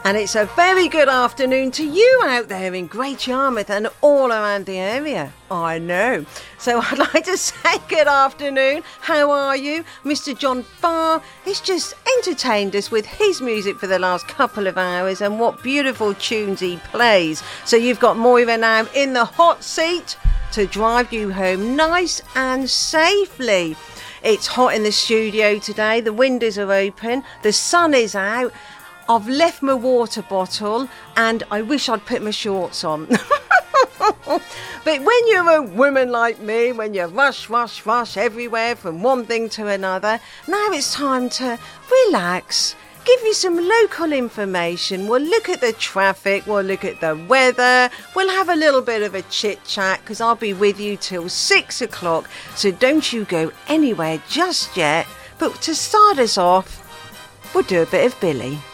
And it's a very good afternoon to you out there in Great Yarmouth and all around the area. I know. So I'd like to say good afternoon. How are you? Mr. John Farr has just entertained us with his music for the last couple of hours, and what beautiful tunes he plays. So you've got Moira now in the hot seat to drive you home nice and safely. It's hot in the studio today. The windows are open. The sun is out. I've left my water bottle and I wish I'd put my shorts on. But when you're a woman like me, when you rush everywhere from one thing to another, now it's time to relax, give you some local information. We'll look at the traffic, we'll look at the weather, we'll have a little bit of a chit chat because I'll be with you till 6 o'clock. So don't you go anywhere just yet. But to start us off, we'll do a bit of Billy.